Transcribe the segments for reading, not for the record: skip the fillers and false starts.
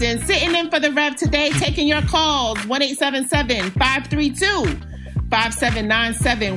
And sitting in for the Rev today, taking your calls, 1-877-532-5797,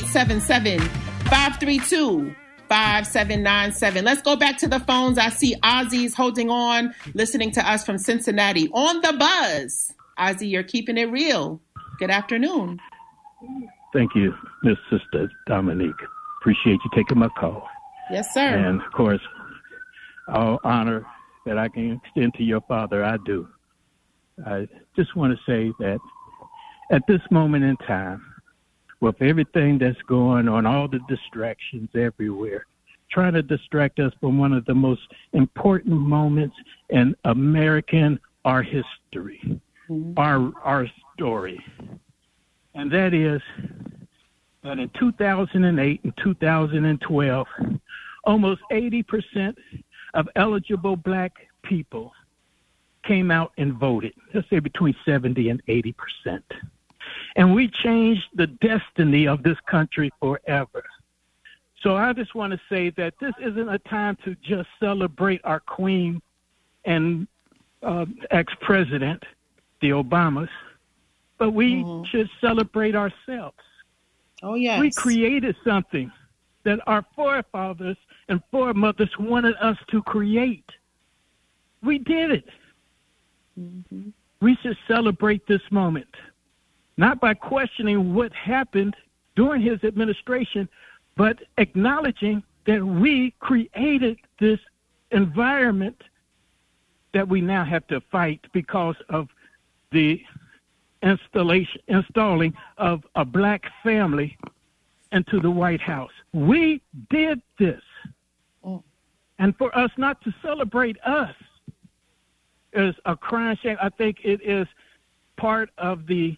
1-877-532-5797. Let's go back to the phones. I see Ozzy's holding on, listening to us from Cincinnati on the buzz. Ozzy, you're keeping it real. Good afternoon. Thank you, Miss Sister Dominique. Appreciate you taking my call. Yes, sir. And, of course, all honor that I can extend to your father, I do. I just want to say that at this moment in time, with everything that's going on, all the distractions everywhere, trying to distract us from one of the most important moments in American art history, our story. And that is that in 2008 and 2012, almost 80% of eligible black people came out and voted. Let's say between 70 and 80%. And we changed the destiny of this country forever. So I just want to say that this isn't a time to just celebrate our queen and ex-president, the Obamas, but we should celebrate ourselves. Oh, yes. We created something that our forefathers and foremothers wanted us to create. We did it. We should celebrate this moment, not by questioning what happened during his administration, but acknowledging that we created this environment that we now have to fight because of the installing of a black family into the White House. We did this. And for us not to celebrate us is a crying shame. I think it is part of the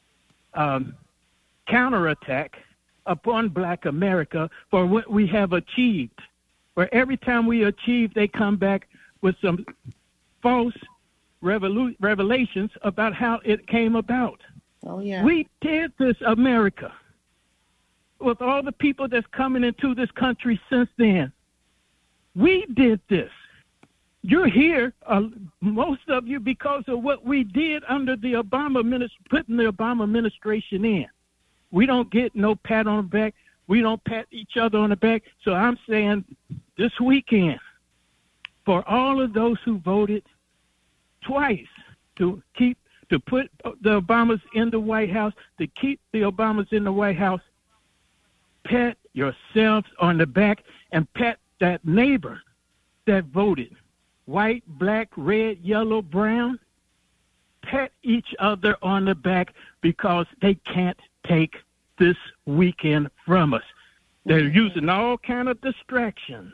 counterattack upon black America for what we have achieved. Where every time we achieve, they come back with some false revelations about how it came about. Oh, yeah. We did this, America, with all the people that's coming into this country since then. We did this. You're here, most of you, because of what we did under the putting the Obama administration in. We don't get no pat on the back. We don't pat each other on the back. So I'm saying this weekend, for all of those who voted twice to put the Obamas in the White House, to keep the Obamas in the White House, pat yourselves on the back and pat that neighbor that voted. White, black, red, yellow, brown. Pat each other on the back because they can't take this weekend from us. They're using all kind of distractions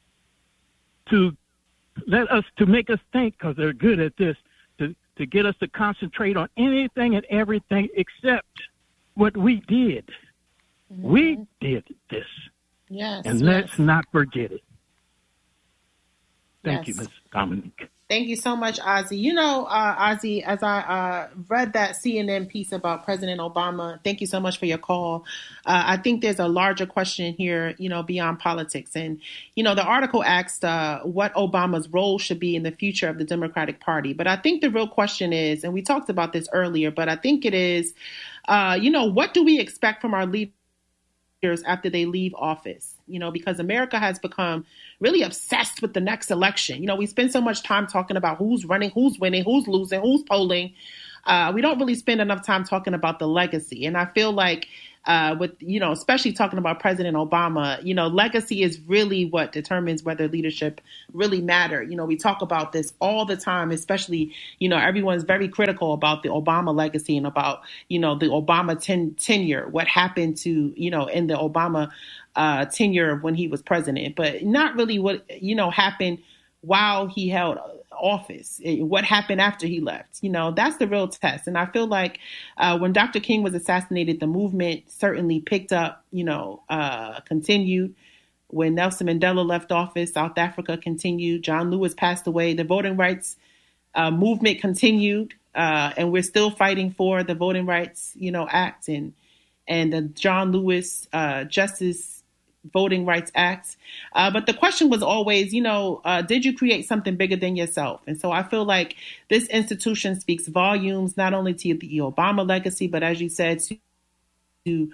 to make us think, because they're good at this, to get us to concentrate on anything and everything except what we did. We did this. Yes. And let's not forget it. Thank you, Ms. Dominique. Thank you so much, Ozzy. You know, Ozzy, as I read that CNN piece about President Obama, thank you so much for your call. I think there's a larger question here, beyond politics. And, the article asked what Obama's role should be in the future of the Democratic Party. But I think the real question is, and we talked about this earlier, but I think it is, what do we expect from our leaders after they leave office? Because America has become really obsessed with the next election. We spend so much time talking about who's running, who's winning, who's losing, who's polling. We don't really spend enough time talking about the legacy. And I feel like especially talking about President Obama, legacy is really what determines whether leadership really matter. We talk about this all the time, especially, everyone's very critical about the Obama legacy and about, the Obama tenure, what happened to, in the Obama tenure when he was president, but not really what, happened while he held office, what happened after he left. That's the real test. And I feel like when Dr. King was assassinated, the movement certainly picked up, continued. When Nelson Mandela left office, South Africa continued. John Lewis passed away. The voting rights movement continued. And we're still fighting for the Voting Rights, Act and the John Lewis Justice Voting Rights Act. But the question was always, did you create something bigger than yourself? And so I feel like this institution speaks volumes, not only to the Obama legacy, but as you said, to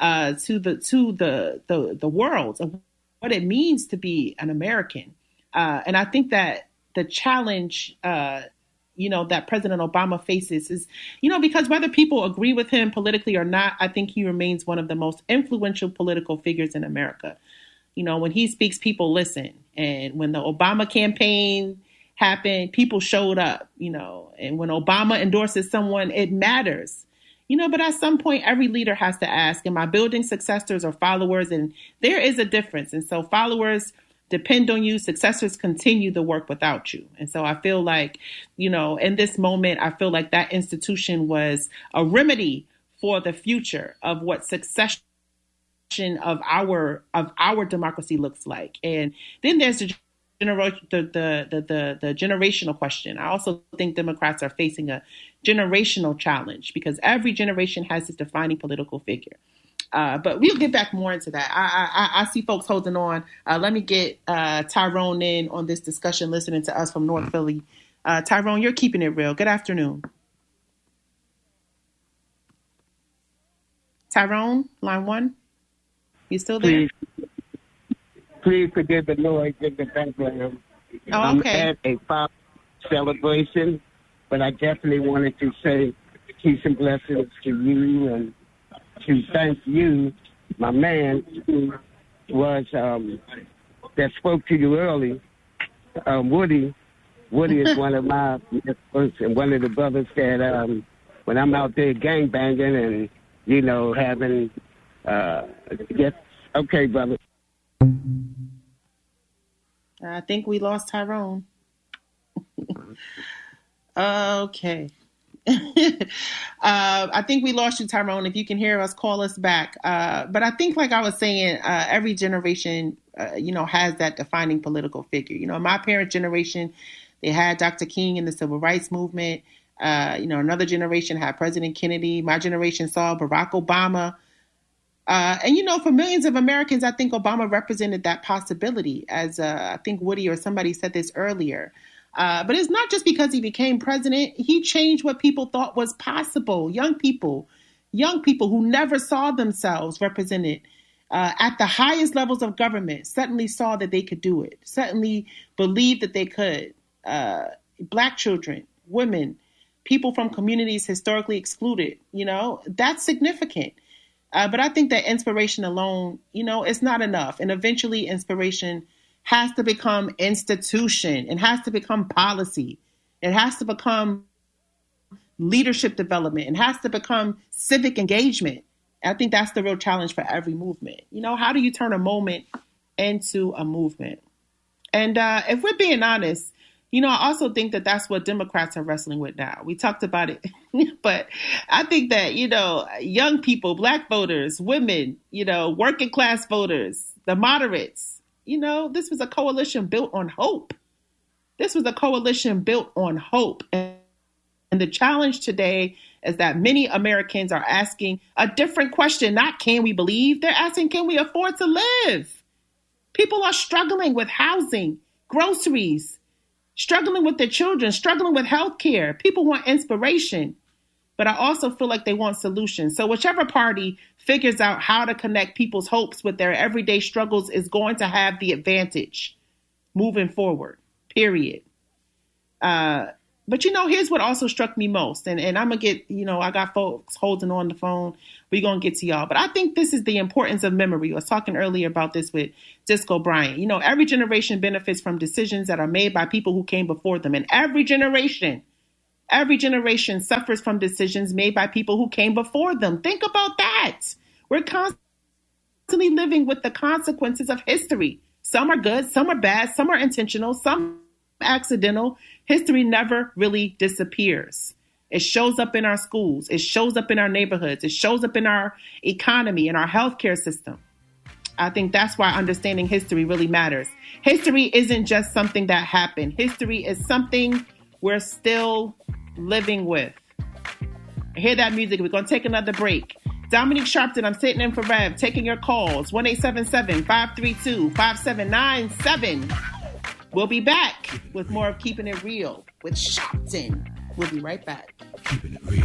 the world of what it means to be an American. And I think that the challenge, that President Obama faces is, because whether people agree with him politically or not, I think he remains one of the most influential political figures in America. When he speaks, people listen. And when the Obama campaign happened, people showed up, and when Obama endorses someone, it matters. But at some point, every leader has to ask, am I building successors or followers? And there is a difference. And so followers depend on you. Successors continue the work without you. And so I feel like, in this moment, I feel like that institution was a remedy for the future of what succession of our democracy looks like. And then there's the generational question. I also think Democrats are facing a generational challenge because every generation has its defining political figure. But we'll get back more into that. I see folks holding on. Let me get Tyrone in on this discussion, listening to us from North Philly. Tyrone, you're keeping it real. Good afternoon. Tyrone, line 1. You still there? Please forgive the noise in the background. Oh, okay. I'm at a pop celebration, but I definitely wanted to say peace and blessings to you and to thank you, my man, who was that spoke to you early, Woody. Woody is one of my and one of the brothers that when I'm out there gangbanging and having yes, okay, brother. I think we lost Tyrone. Okay. I think we lost you, Tyrone. If you can hear us, call us back. But I think, like I was saying, every generation, has that defining political figure. My parents' generation, they had Dr. King and the Civil Rights Movement. Another generation had President Kennedy. My generation saw Barack Obama. And for millions of Americans, I think Obama represented that possibility, as I think Woody or somebody said this earlier. But it's not just because he became president. He changed what people thought was possible. Young people who never saw themselves represented at the highest levels of government suddenly saw that they could do it, suddenly believed that they could. Black children, women, people from communities historically excluded, that's significant. But I think that inspiration alone, it's not enough. And eventually inspiration has to become institution. It has to become policy. It has to become leadership development. It has to become civic engagement. I think that's the real challenge for every movement. How do you turn a moment into a movement? And if we're being honest, I also think that that's what Democrats are wrestling with now. We talked about it, but I think that, young people, Black voters, women, working class voters, the moderates, this was a coalition built on hope. This was a coalition built on hope. And the challenge today is that many Americans are asking a different question, not can we believe? They're asking, can we afford to live? People are struggling with housing, groceries, struggling with their children, struggling with healthcare. People want inspiration, but I also feel like they want solutions. So whichever party figures out how to connect people's hopes with their everyday struggles is going to have the advantage moving forward, period. But, here's what also struck me most. And I'm going to get, I got folks holding on the phone. We're going to get to y'all. But I think this is the importance of memory. I was talking earlier about this with Disco Bryant. Every generation benefits from decisions that are made by people who came before them. And every generation suffers from decisions made by people who came before them. Think about that. We're constantly living with the consequences of history. Some are good, some are bad, some are intentional, some accidental. History never really disappears. It shows up in our schools. It shows up in our neighborhoods. It shows up in our economy, in our healthcare system. I think that's why understanding history really matters. History isn't just something that happened. History is something we're still living with. Hear that music. We're going to take another break. Dominique Sharpton, I'm sitting in for Rev, taking your calls. 1-877-532-5797. We'll be back with more of Keeping It Real with Sharpton. We'll be right back. Keeping it real.